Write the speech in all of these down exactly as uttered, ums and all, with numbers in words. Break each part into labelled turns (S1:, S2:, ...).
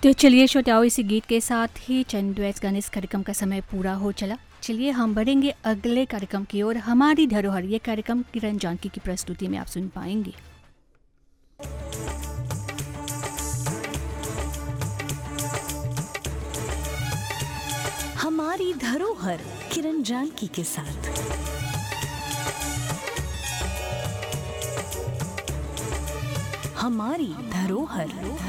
S1: तो चलिए श्रोताओं, इसी गीत के साथ ही चंद डुएट्स गाने इस कार्यक्रम का समय पूरा हो चला। चलिए हम बढ़ेंगे अगले कार्यक्रम की ओर। हमारी धरोहर ये कार्यक्रम किरण जानकी की प्रस्तुति में आप सुन पाएंगे।
S2: हमारी धरोहर किरण जानकी के साथ। हमारी धरोहर।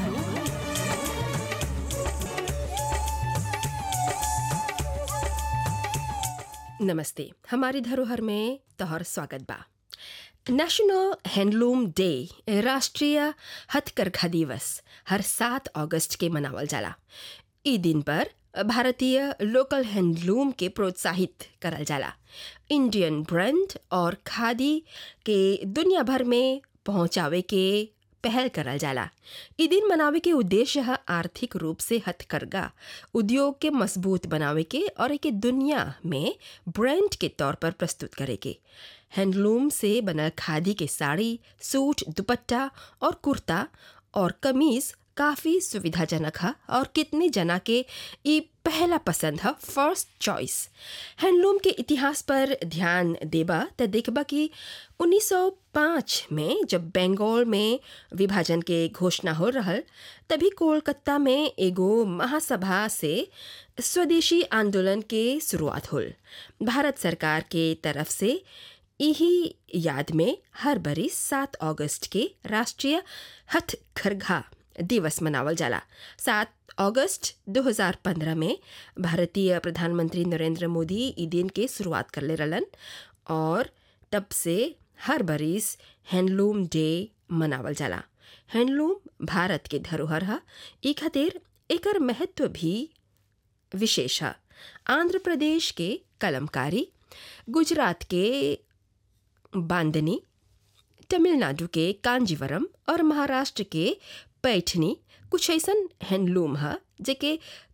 S3: नमस्ते। हमारी धरोहर में तोहर स्वागत बा। नेशनल हैंडलूम डे, राष्ट्रीय हथकरघा दिवस हर सात अगस्त के मनावल जाला। ई दिन पर भारतीय लोकल हैंडलूम के प्रोत्साहित करल जाला। इंडियन ब्रांड और खादी के दुनिया भर में पहुंचावे के पहल करल जाला। ई दिन मनावे के उद्देश्य है आर्थिक रूप से हथकरघा उद्योग के मजबूत बनावे के और एके दुनिया में ब्रांड के तौर पर प्रस्तुत करे के। हैंडलूम से बनल खादी के साड़ी, सूट, दुपट्टा और कुर्ता और कमीज काफ़ी सुविधाजनक है और कितने जना के ई पहला पसंद है, फर्स्ट चॉइस। हैंडलूम के इतिहास पर ध्यान देबा तो देखबा कि उन्नीस सौ पाँच में जब बंगाल में विभाजन के घोषणा हो रहल, तभी कोलकाता में एगो महासभा से स्वदेशी आंदोलन के शुरुआत होल। भारत सरकार के तरफ से यही याद में हर बरिस सात अगस्त के राष्ट्रीय हथकरघा दिवस मनावल जाला। सात अगस्त दो हज़ार पंद्रह में भारतीय प्रधानमंत्री नरेंद्र मोदी ई दिन के शुरुआत कर ले रहलन और तब से हर बरिस हैंडलूम डे मनावल जाला। हैंडलूम भारत के धरोहर है, ई खातिर एकर महत्व भी विशेष है। आंध्र प्रदेश के कलमकारी, गुजरात के बांदनी, तमिलनाडु के कांजीवरम और महाराष्ट्र के पैठनी कुछ ऐसन हैंडलूम है जेके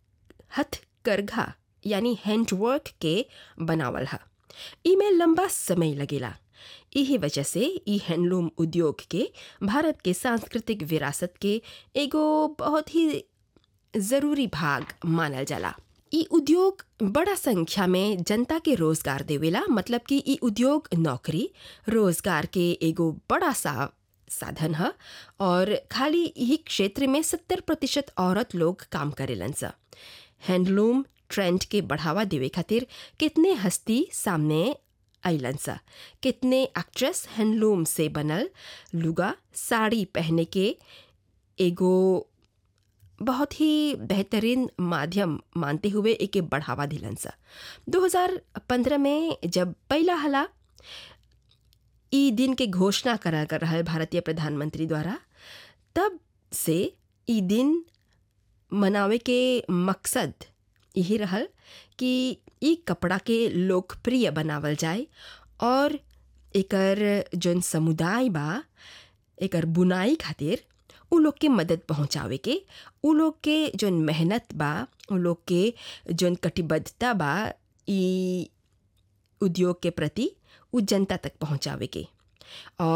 S3: हथकरघा यानी हैंडवर्क के बनावल है। इमें लंबा समय लगेला। यही वजह से ई हैंडलूम उद्योग के भारत के सांस्कृतिक विरासत के एगो बहुत ही ज़रूरी भाग मानल जाला। ई उद्योग बड़ा संख्या में जनता के रोजगार देवेला, मतलब कि ई उद्योग नौकरी रोजगार के एगो बड़ा सा साधन है और खाली यही क्षेत्र में सत्तर प्रतिशत औरत लोग काम करेलन सा। हैंडलूम ट्रेंड के बढ़ावा देवे खातिर कितने हस्ती सामने आइलन सा। कितने एक्ट्रेस हैंडलूम से बनल लुगा साड़ी पहने के एगो बहुत ही बेहतरीन माध्यम मानते हुए एके बढ़ावा दिलन सा। दो हज़ार पंद्रह में जब पहला हला ई दिन के घोषणा करा कर रहा भारतीय प्रधानमंत्री द्वारा, तब से ई दिन मनावे के मकसद यही रहल कि ई कपड़ा के लोकप्रिय बनावल जाए और एकर जोन समुदाय बा एकर बुनाई खातिर उ लोग के मदद पहुँचावे के, उ लोग के जोन मेहनत बा, उ लोग के जोन कटिबद्धता बा ई उद्योग के प्रति उ जनता तक पहुँचावे के। और